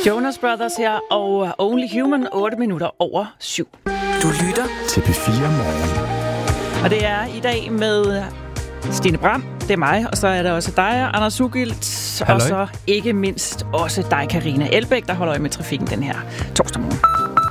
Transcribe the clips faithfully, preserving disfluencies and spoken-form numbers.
Jonas Brothers her, og Only Human, otte minutter over syv. Du lytter til P fire Morgen. Og det er i dag med Stine Bram, det er mig, og så er der også dig, Anders Ugilt, og så ikke mindst også dig, Karina Elbæk, der holder øje med trafikken den her torsdag morgen.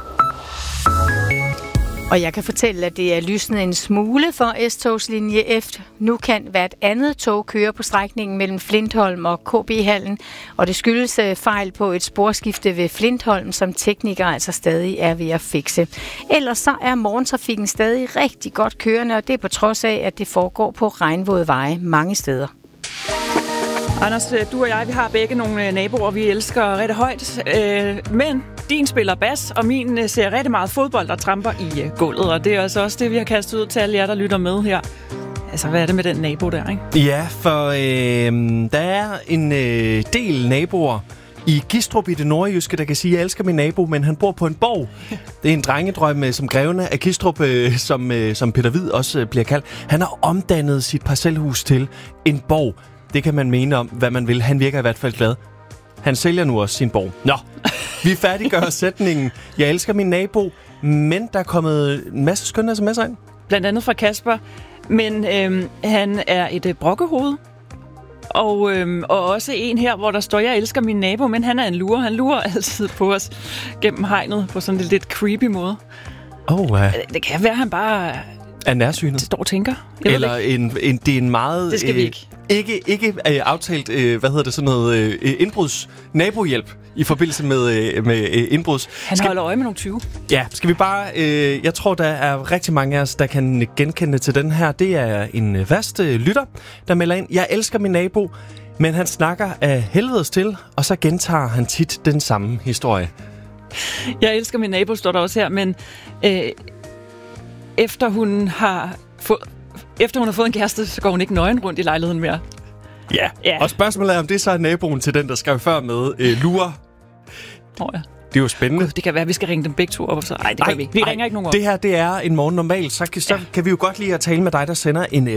Og jeg kan fortælle, at det er lysnet en smule for S-togslinje F. Nu kan hvert andet tog køre på strækningen mellem Flintholm og K B-hallen, og det skyldes fejl på et sporskifte ved Flintholm, som teknikere altså stadig er ved at fikse. Ellers så er morgentrafikken stadig rigtig godt kørende, og det er på trods af, at det foregår på regnvåde veje mange steder. Anders, du og jeg, vi har begge nogle naboer, vi elsker rigtig højt, øh, men din spiller bas, og min ser rigtig meget fodbold, der tramper i gulvet, og det er altså også det, vi har kastet ud til alle jer, der lytter med her. Altså, hvad er det med den nabo der, ikke? Ja, for øh, der er en øh, del naboer i Gistrup i det nordjyske, der kan sige, at jeg elsker min nabo, men han bor på en borg. Det er en drengedrøm, som grevene af Gistrup, øh, som, øh, som Peter Hvid også øh, bliver kaldt. Han har omdannet sit parcelhus til en borg. Det kan man mene om, hvad man vil. Han virker i hvert fald glad. Han sælger nu også sin borg. Nå, vi færdiggør sætningen. Jeg elsker min nabo, men der er kommet en masse skønne sms'er ind. Blandt andet fra Kasper, men øhm, han er et øh, brokkehoved. Og, øhm, og også en her, hvor der står, jeg elsker min nabo, men han er en lurer. Han lurer altid på os gennem hegnet på sådan en lidt creepy måde. Oh, uh. Det kan være, han bare er nærsynet. står og tænker. Jeg Eller en, en, det er en meget... Det skal vi ikke. Øh, ikke ikke øh, aftalt, øh, hvad hedder det, sådan noget øh, indbruds nabohjælp i forbindelse med, øh, med øh, indbruds. Han skal, holder øje med nogle tyve. Ja, skal vi bare... Øh, jeg tror, der er rigtig mange af os, der kan genkende til den her. Det er en værste lytter, der melder ind. Jeg elsker min nabo, men han snakker af helvedes til, og så gentager han tit den samme historie. Jeg elsker min nabo, står der også her, men øh, efter hun har fået... Efter hun har fået en kæreste, så går hun ikke nøgen rundt i lejligheden mere. Ja, ja. Og spørgsmålet er, om det så er naboen til den, der skrev før med øh, lurer. Oh, ja. Det er jo spændende. Gud, det kan være, at vi skal ringe dem begge to op. Så... Ej, det ej, kan vi ikke. Vi ej, ringer ikke nogen op. Det her, det er en morgen normal. Så, så ja. kan vi jo godt lide at tale med dig, der sender en